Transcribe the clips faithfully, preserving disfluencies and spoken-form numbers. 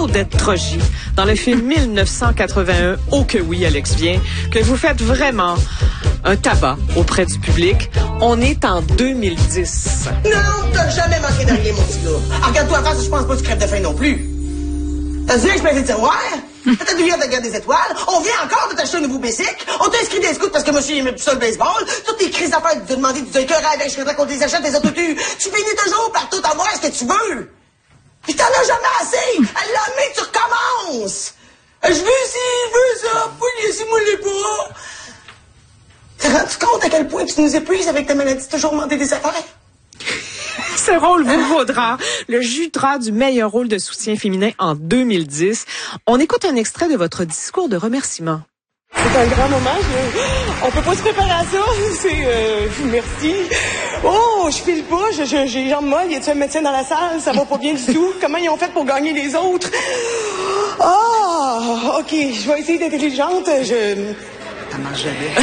Claudette Trogy dans le film mille neuf cent quatre-vingt-un, Oh que oui, Alex vient, que vous faites vraiment un tabac auprès du public. On est en deux mille dix. Non, t'as jamais manqué de rien, mon petit gars. Ah, regarde-toi en face, je pense pas que tu crèves de faim non plus. T'as dit que je le tiroir? T'as du de regarder des étoiles? On vient encore de t'acheter un nouveau bicycle? On t'a inscrit des scouts parce que monsieur aimait plus ça le baseball? Toutes tes crises d'affaires de te demander du écœur avec, je voudrais qu'on te les achète des autotus. Tu finis toujours par tout avoir ce que tu veux. Puis t'en as jamais assez! À l'année, tu recommences! Je veux ci, je veux ça, pouillez-moi les bras! T'es rendu compte à quel point tu nous épuises avec ta maladie de toujours demander des affaires? Ce rôle vous vaudra le Jutra du meilleur rôle de soutien féminin en deux mile dix. On écoute un extrait de votre discours de remerciement. C'est un grand moment. Je... On peut pas se préparer à ça. C'est... Euh... Merci. Oh, je file pas. Je, je, j'ai les jambes molles. Y a-t-il un médecin dans la salle? Ça va pas bien du tout. Comment ils ont fait pour gagner les autres? Ah, oh, OK. Je vais essayer d'être intelligente. Je... Ça marche jamais.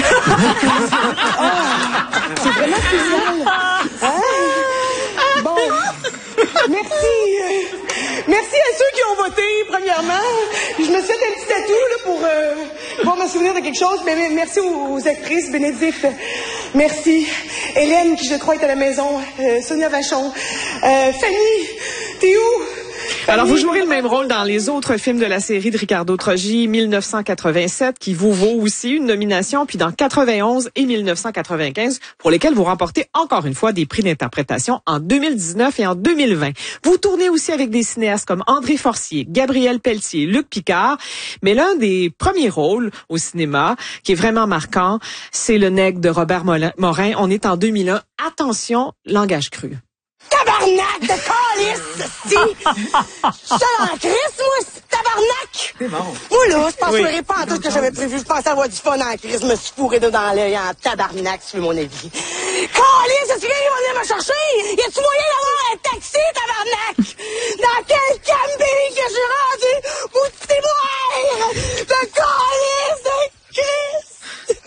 Ah, c'est vraiment spécial. Hein? Bon, merci. Merci à ceux qui ont voté, premièrement. Je me suis fait un petit tatou là, pour euh, pouvoir me souvenir de quelque chose. Mais, mais merci aux, aux actrices, Bénédicte. Merci. Hélène, qui je crois est à la maison. Euh, Sonia Vachon. Euh, Fanny, t'es où? Alors, vous jouerez le même rôle dans les autres films de la série de Ricardo Trogy, mille neuf cent quatre-vingt-sept, qui vous vaut aussi une nomination, puis dans quatre-vingt-onze et mille neuf cent quatre-vingt-quinze, pour lesquels vous remportez encore une fois des prix d'interprétation en deux mille dix-neuf et en deux mille vingt. Vous tournez aussi avec des cinéastes comme André Forcier, Gabriel Pelletier, Luc Picard, mais l'un des premiers rôles au cinéma, qui est vraiment marquant, c'est Le Nègre de Robert Morin. On est en deux mille un. Attention, langage cru. Tabarnak de calice, si! J'étais en crise, moi, c'est tabarnak! C'est bon. Moi, là, je penserais oui. pas en tout ce que j'avais prévu. Je pensais avoir du fun en crise. Je me suis fourré dans l'œil en tabarnak, si tu veux mon avis. Calice, est-ce qu'il va venir me chercher? Y a-tu moyen d'avoir un taxi, tabarnak? Dans quel camping que j'ai rendu? Où t'es mourir? De calice, de crise!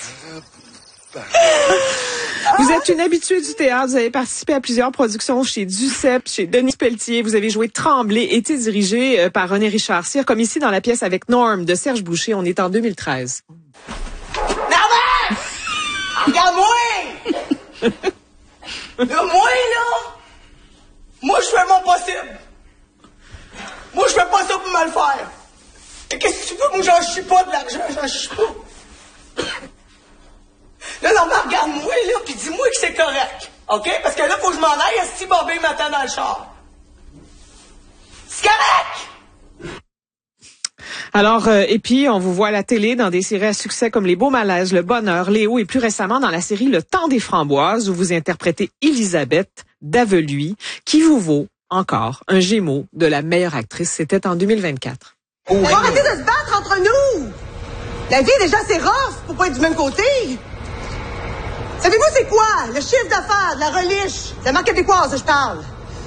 Vous êtes une habituée du théâtre, vous avez participé à plusieurs productions chez Duceppe, chez Denis Pelletier, vous avez joué Tremblay, été dirigé par René Richard Cyr, comme ici dans la pièce avec Norm de Serge Boucher, on est en deux mille treize. Norman! Regarde-moi! Là, moi, là, moi, je fais mon possible. Moi, je fais pas ça pour me le faire. Et qu'est-ce que tu veux? Moi, j'en chie pas de l'argent, j'en chie pas. Là, Normand, regarde-moi, là, pis dis-moi que c'est correct. OK? Parce que là, faut que je m'en aille, si Bobby m'attend dans le char. C'est correct! Alors, euh, et puis, on vous voit à la télé dans des séries à succès comme Les Beaux Malaises, Le Bonheur, Léo, et plus récemment dans la série Le Temps des Framboises, où vous interprétez Elisabeth Daveluy, qui vous vaut encore un Gémeaux de la meilleure actrice. C'était en deux mille vingt-quatre. Oh, oui. Arrêtez de se battre entre nous! La vie, déjà, c'est rough pour pas être du même côté. Savez-vous c'est quoi? Le chiffre d'affaires de la Reliche, la marque québécoise, je parle.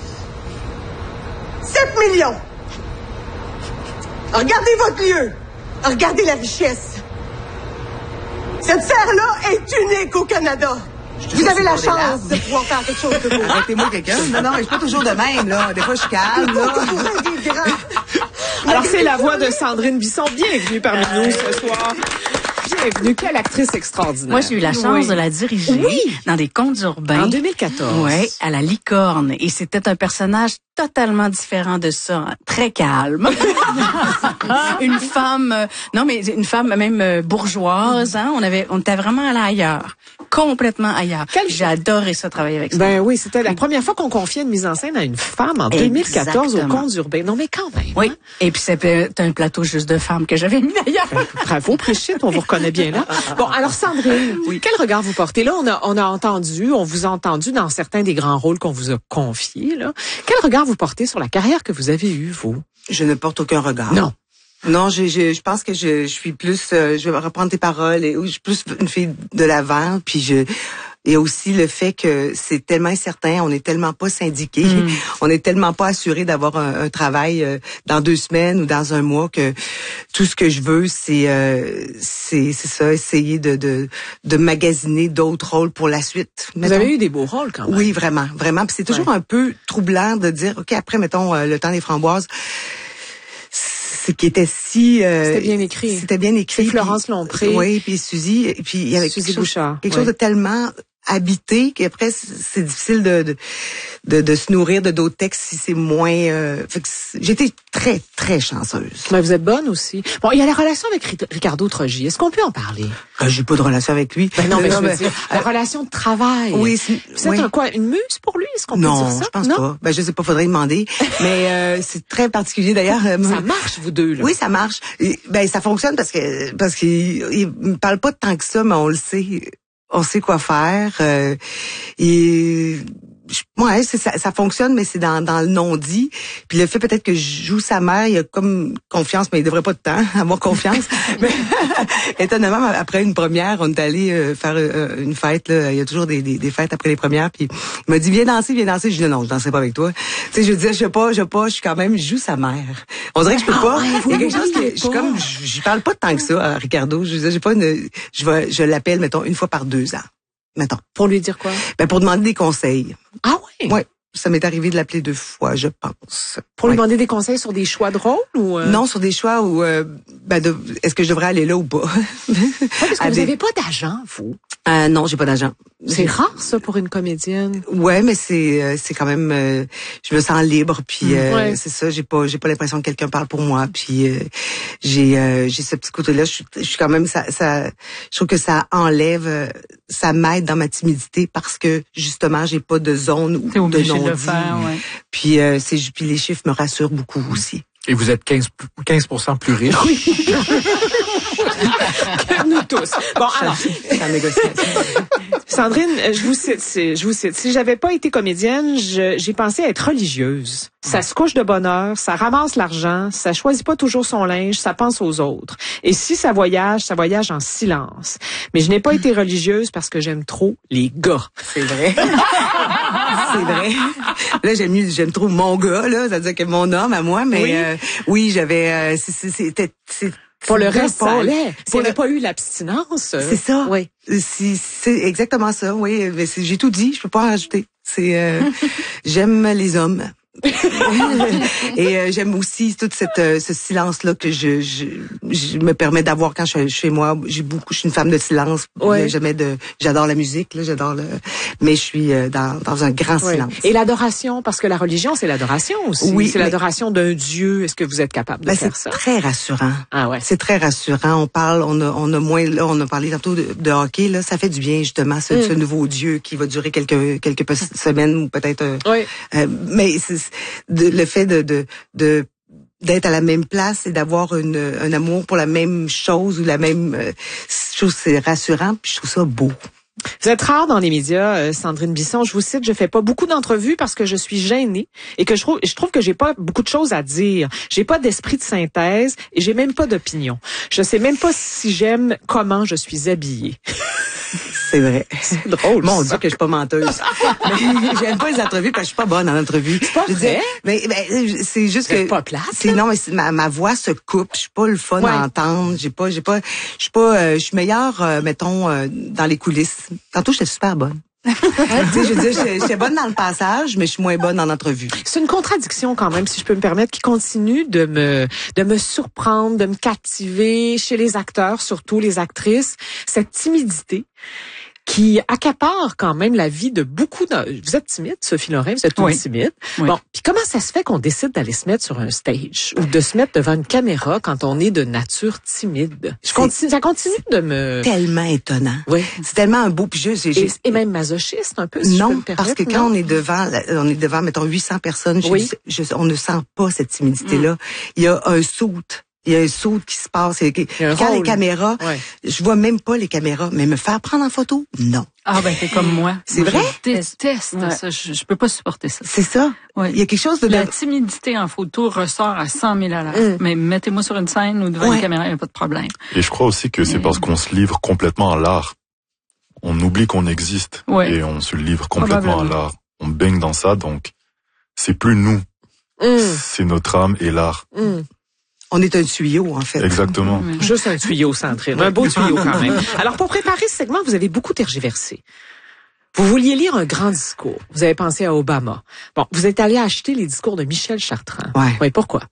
sept millions. Regardez votre lieu. Regardez la richesse. Cette serre-là est unique au Canada. Vous avez la chance de pouvoir faire quelque chose de beau. Arrêtez-moi quelqu'un. Non, non, je suis pas toujours de même, là. Des fois, je suis calme, là. Alors, c'est la voix de Sandrine Bisson. Bienvenue parmi nous ce soir. Bienvenue. Quelle actrice extraordinaire. Moi, j'ai eu la chance oui. de la diriger oui. dans des contes urbains. En deux mille quatorze. Oui, à la Licorne. Et c'était un personnage totalement différent de ça. Très calme. Une femme, euh, non, mais une femme même euh, bourgeoise, hein. On avait, on était vraiment allé ailleurs. Complètement ailleurs. Quel... J'ai adoré ça, travailler avec ça. Ben oui, c'était la première fois qu'on confiait une mise en scène à une femme en Exactement. deux mille quatorze aux contes urbains. Non, mais quand même. Oui. Hein? Et puis c'était un plateau juste de femmes que j'avais mis d'ailleurs. Bravo, Brigitte, on vous reconnaît bien là. Bon, alors Sandrine, oui. quel regard vous portez là? On a, on a entendu, on vous a entendu dans certains des grands rôles qu'on vous a confiés, là. Quel regard vous portez sur la carrière que vous avez eue, vous? Je ne porte aucun regard. Non. Non, je, je, je pense que je, je suis plus, euh, je vais reprendre tes paroles, et, je suis plus une fille de l'avant, puis je, et aussi le fait que c'est tellement incertain, on n'est tellement pas syndiqué, mm. on n'est tellement pas assuré d'avoir un, un travail euh, dans deux semaines ou dans un mois que tout ce que je veux, c'est, euh, c'est, c'est ça, essayer de, de, de magasiner d'autres rôles pour la suite. Vous mettons. avez eu des beaux rôles quand même. Oui, vraiment, vraiment. Puis c'est toujours ouais. un peu troublant de dire, ok, après mettons euh, Le Temps des Framboises. c'est qui était si euh, C'était bien écrit. C'était bien écrit. C'est Florence puis, Lompré. Oui, puis Suzy, et puis il y avait Suzy quelque chose, Bouchard, quelque oui. chose de tellement habité qu'après c'est difficile de de, de de se nourrir de d'autres textes si c'est moins. Euh, fait que j'étais très très chanceuse. Mais vous êtes bonne aussi. Bon, il y a la relation avec Ricardo Troggi. Est-ce qu'on peut en parler? Euh, j'ai pas de relation avec lui. Ben non, mais, non, je veux mais, dire, la euh, relation de travail. Oui, c'est, Vous êtes oui. un quoi, une muse pour lui? Est-ce qu'on peut dire Non, ça? je pense non? pas. Ben je sais pas, faudrait demander. Mais euh, c'est très particulier d'ailleurs. Euh, Ça marche, vous deux, là. Oui, ça marche. Et, ben ça fonctionne parce que parce qu'il il me parle pas tant que ça, mais on le sait. On sait quoi faire. Euh, et je- ouais, c'est, ça, ça fonctionne, mais c'est dans, dans le non-dit. Puis le fait peut-être que je joue sa mère, il y a comme confiance, mais il devrait pas de temps avoir confiance. Mais étonnamment, après une première, on est allé euh, faire euh, une fête. Là. Il y a toujours des, des, des fêtes après les premières. Puis il m'a dit viens danser, viens danser. Je dis non, non, je danserai pas avec toi. Tu sais, je dis je sais pas, je sais pas, je suis quand même, je joue sa mère. On dirait que je peux pas. ouais, Il y a vous quelque chose l'oubliez que je suis pas. comme, je j'y parle pas tant que ça à Ricardo. Je dis, j'ai pas une, je vais, je l'appelle mettons une fois par deux ans. Mettons. Pour lui dire quoi? Ben pour demander des conseils. Ah oui? Ouais, ça m'est arrivé de l'appeler deux fois, je pense. Pour lui Ouais. demander des conseils sur des choix de rôle ou... euh? Non, sur des choix où euh, ben de, est-ce que je devrais aller là ou pas. Ouais, parce que À vous des- n'avez pas d'agent, vous. Euh, non, j'ai pas d'agent. C'est rare, ça, pour une comédienne. Ouais, mais c'est euh, c'est quand même euh, je me sens libre puis euh, Ouais. c'est ça, j'ai pas j'ai pas l'impression que quelqu'un parle pour moi puis euh, j'ai euh, j'ai ce petit côté-là, je suis je suis quand même ça ça je trouve que ça enlève euh, ça m'aide dans ma timidité parce que justement, j'ai pas de zone ou T'es de obligé de non-dit. le faire, ouais. Puis euh, c'est puis les chiffres me rassurent beaucoup aussi. Et vous êtes quinze pour cent plus riche. Nous tous. Bon, alors, C'est la négociation. Sandrine, euh, je vous cite, c'est- je vous cite. Si j'avais pas été comédienne, je- j'ai pensé être religieuse. Ça se couche de bonne heure, ça ramasse l'argent, ça choisit pas toujours son linge, ça pense aux autres. Et si ça voyage, ça voyage en silence. Mais je n'ai pas été religieuse parce que j'aime trop les gars. C'est vrai. C'est vrai. Là, j'aime mieux, j'aime trop mon gars, là. C'est-à-dire que mon homme à moi, mais Oui. euh, oui, j'avais, euh, c'est- c'est- c'était, c'est, Pour le c'est reste, pas- ça allait. S'il pour n'y avait le- pas eu l'abstinence. euh, C'est ça. Oui. C'est, c'est exactement ça, oui. Mais c'est- j'ai tout dit, je peux pas en rajouter. C'est, euh, j'aime les hommes. Et euh, j'aime aussi tout cette, euh, ce silence-là que je, je, je me permets d'avoir quand je suis chez moi. J'ai beaucoup, je suis une femme de silence. Ouais. Jamais de, j'adore la musique, là, j'adore le, mais je suis euh, dans, dans un grand Oui. silence. Et l'adoration, parce que la religion, c'est l'adoration aussi. Oui, c'est mais- l'adoration d'un Dieu. Est-ce que vous êtes capable de Ben, faire c'est ça? très rassurant. Ah ouais. C'est très rassurant. On parle, on a, on a moins, là, on a parlé tantôt de, de hockey, là. Ça fait du bien, justement, ce, Mm. ce nouveau Dieu qui va durer quelques, quelques pe- semaines ou peut-être, euh, Oui. euh, mais c'est, de, le fait de, de, de, d'être à la même place et d'avoir une, un amour pour la même chose ou la même euh, chose, c'est rassurant, puis je trouve ça beau. Vous êtes rare dans les médias, euh, Sandrine Bisson. Je vous cite, je fais pas beaucoup d'entrevues parce que je suis gênée et que je trouve, je trouve que j'ai pas beaucoup de choses à dire. J'ai pas d'esprit de synthèse et j'ai même pas d'opinion. Je sais même pas si j'aime comment je suis habillée. C'est vrai. C'est drôle. Mon ça. Dieu que je suis pas menteuse. Mais j'aime pas les entrevues parce que je suis pas bonne en entrevue. C'est pas vrai? Mais, mais c'est juste C'est que pas plate, c'est là? non mais c'est- ma, ma voix se coupe. Je suis pas le fun Ouais. à entendre. J'ai pas j'ai pas je suis pas euh, je suis meilleure euh, mettons euh, dans les coulisses. Tantôt j'étais super bonne. Tu sais, je veux dire, j'étais j'étais bonne dans le passage, mais je suis moins bonne en entrevue. C'est une contradiction quand même, si je peux me permettre, qui continue de me de me surprendre, de me captiver chez les acteurs, surtout les actrices, cette timidité qui accapare quand même la vie de beaucoup de... Vous êtes timide, Sophie Lorrain, vous êtes toute Oui. timide. Oui. Bon, puis comment ça se fait qu'on décide d'aller se mettre sur un stage ou de se mettre devant une caméra quand on est de nature timide? Je C'est- continue, ça continue de me... Tellement étonnant. Oui. C'est tellement un beau puis je j'ai- Et, j'ai- et même masochiste un peu, si je peux non, me permettre. parce que quand non? on est devant, la- on est devant, mettons, huit cents personnes, je- Oui. je- on ne sent pas cette timidité-là. Il y a un saut. Il y a un saut qui se passe. Et- y a un quand les rôle. caméras, Ouais. je vois même pas les caméras, mais me faire prendre en photo, non. Ah ben t'es comme moi. C'est Moi, vrai? Je déteste Ouais. ça. Je, je peux pas supporter ça. C'est ça. Ouais. Il y a quelque chose de... La timidité en photo ressort à cent mille à l'heure. Mm. Mais mettez-moi sur une scène ou devant Ouais. une caméra, il n'y a pas de problème. Et je crois aussi que c'est parce qu'on se livre complètement à l'art. On oublie qu'on existe Ouais. et on se livre complètement à Probablement. l'art. On baigne dans ça, donc c'est plus nous, Hum, c'est notre âme et l'art. hum. On est un tuyau, en fait. Exactement. Ouais. Juste un tuyau, Sandrine. Un beau tuyau quand même. Alors, pour préparer ce segment, vous avez beaucoup tergiversé. Vous vouliez lire un grand discours. Vous avez pensé à Obama. Bon, vous êtes allé acheter les discours de Michel Chartrand. Ouais. Oui, pourquoi?